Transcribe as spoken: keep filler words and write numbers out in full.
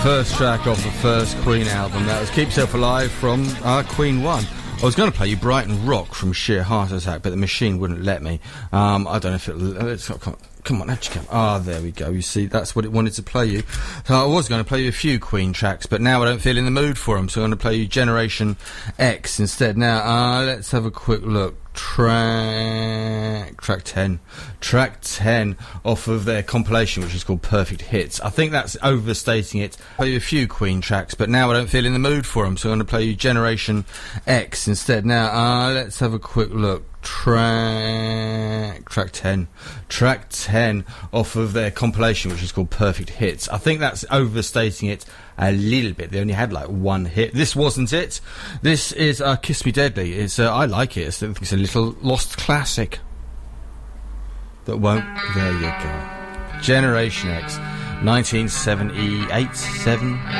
First track off the first Queen album. That was Keep Yourself Alive from uh, Queen one. I was going to play you Brighton Rock from Sheer Heart Attack, but the machine wouldn't let me. Um, I don't know if it'll... It's got, come, come on, how'd you come? Ah, there we go. You see, that's what it wanted to play you. So I was going to play you a few Queen tracks, but now I don't feel in the mood for them, so I'm going to play you Generation X instead. Now, uh, let's have a quick look. Track track ten track ten off of their compilation, which is called Perfect Hits. I think that's overstating it. I'll play you a few Queen tracks, but now I don't feel in the mood for them, so I'm going to play you Generation X instead. Now, uh, let's have a quick look. Track track ten track ten off of their compilation, which is called Perfect Hits. I think that's overstating it a little bit. They only had like one hit. This wasn't it. This is uh, Kiss Me Deadly. It's uh, I like it. It's, it's a little lost classic that won't. There you go. Generation X, nineteen seventy-eight seven